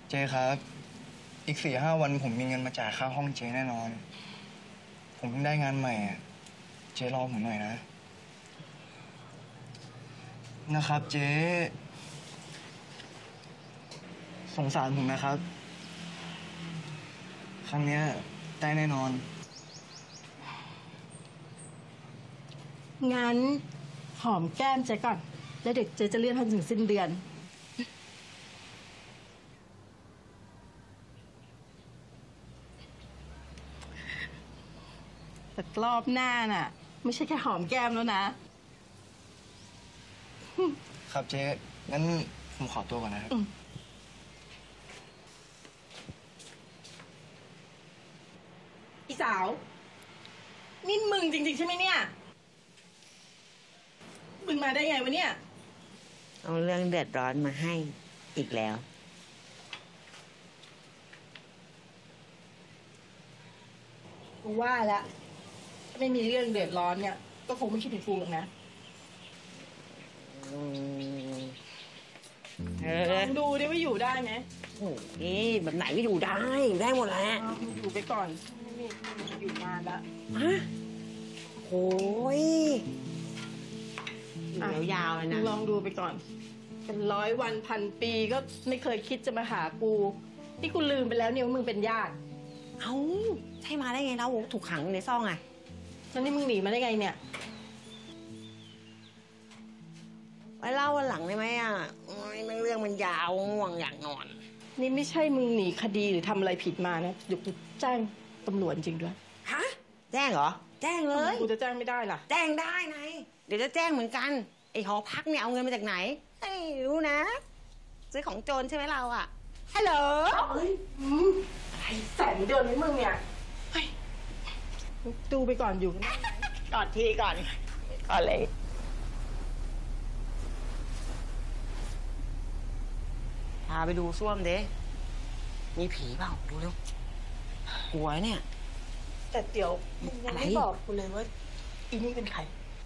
เจครับ อีก4-5 วันผมมีเงินมาจ่ายค่าห้องเจแน่นอน ผมเพิ่งได้งานใหม่อะเจรอผมหน่อยนะครับเจสงสารผมนะครับ ครั้งเนี้ยได้แน่นอนงั้นหอมแก้มเจ๊ก่อน แล้วเด็กเจ๊จะเลื่อนให้ถึงสิ้นเดือน แต่รอบหน้าน่ะ ไม่ใช่แค่หอมแก้มแล้วนะครับเจ๊งั้นผมขอตัวก่อนนะครับอีสาว นี่มึงจริงๆใช่ไหมเนี่ย มึงมาได้ไงวะเนี่ยเอาเรื่องเดือดร้อนมาให้อีกแล้วกูว่าแล้วถ้าไม่มีเรื่องเดือดร้อนเนี่ย ก็คงไม่คิดถึงกูหรอกนะ ลองดูดิว่าอยู่ได้ไหมโอ้ยแบบไหนก็อยู่ได้ได้หมดแหละเอาอยู่ไปก่อนนี่อยู่นานแล้วฮะโอ้ยอยู่ยาวๆเลยมึนะงลองดูไปก่อน เป็น100 วันพันปีก็ไม่เคยคิดจะมาหากูนี่กูลืมไปแล้วเนี่ยว่ามึงเป็นญาติเอ้าใช่มาได้ไงเราถูกขังอยู่ในซ่องอ่ะแล้วนี่มึงหนีมาได้ไงเนี่ยไว้เล่าวันหลังได้ไหมอ่ะโอ้ยเรื่องมันยาวง่วงอยากนอนนี่ไม่ใช่มึงหนีคดีหรือทำอะไรผิดมานะเดี๋ยวกูแจ้งตำรวจจริงด้วยฮะแจ้งเหรอแจ้งเลยกูจะแจ้งไม่ได้ล่ะแจ้งได้ไงเดี๋ยวจะแจ้งเหมือนกันไอ้หอพักเนี่ยเอาเงินมาจากไหนไม่รู้นะ ซื้อของโจรใช่ไหมเราอ่ะฮัลโหลอะไรแสนเดือนนี้มึงเนี่ยเฮ้ยดูไปก่อนอยู่กอดทีก่อนเลยพาไปดูส้วมเด้มีผีเปล่าดูเร็วกลัวเนี่ยแต่เดี๋ยวมึงยังอะไรไม่บอกกูเลยว่าอีนี่เป็นใคร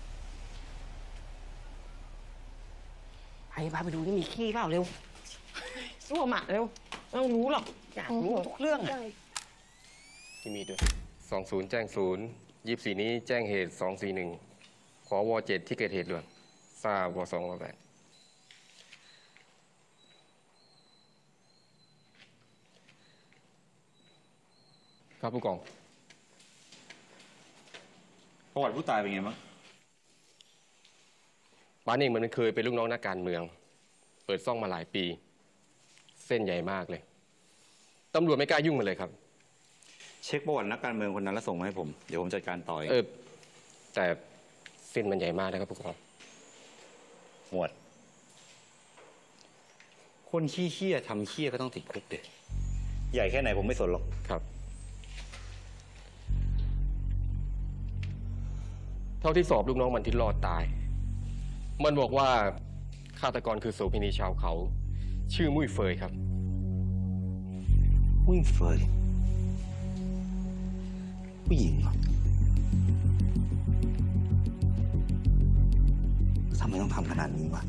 พาไปดูนี่มีขี้เปล่าเร็วส้วมอ่ะเร็วไม่ต้องรู้หรอกอยากรู้ทุกเรื่องอ่ะที่มีด้วย20แจ้ง0 24นี้แจ้งเหตุ241ขอว7ที่เกิดเหตุด่วนทราบว2ว8ครับผู้กองประวัติผู้ตายเป็นไงบ้างป้าเองมันเคยเป็นลูกน้องนักการเมือง เปิดซ่องมาหลายปี เส้นใหญ่มากเลยตำรวจไม่กล้ายุ่งมันเลยครับเช็คประวัตินักการเมืองคนนั้นแล้วส่งมาให้ผม เดี๋ยวผมจัดการต่อเองแต่เส้นมันใหญ่มากนะครับผู้กองหมวด คนขี้เขี้ยทำเขี้ยก็ต้องติดคุกเด็ใหญ่แค่ไหนผมไม่สนหรอกครับ เท่าที่สอบลูกน้องมันที่รอดตาย มันบอกว่าฆาตกรคือโสเภณีชาวเขา ชื่อมุ้ยเฟยครับอุ้ยเฟยผู้หญิงเหรอทำไมต้องทำขนาดนี้วะ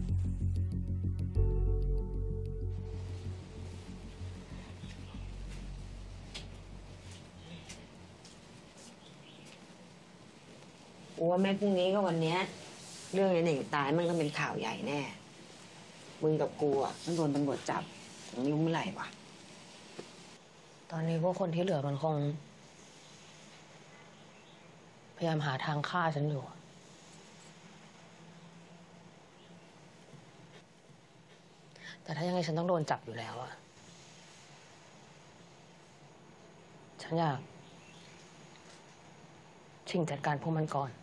ว่าแม่พรุ่งนี้ก็วันเนี้ยเรื่องไอ้หนึ่งตายมันก็เป็นข่าวใหญ่แน่มึงกับกูอ่ะต้องโดนตำรวจจับไม่รู้เมื่อไหร่วะตอนนี้พวกคนที่เหลือมันคง พยายามหาทางฆ่าฉันอยู่ แต่ถ้ายังไงฉันต้องโดนจับอยู่แล้วอะฉันอยากชิงจัดการพวกมันก่อน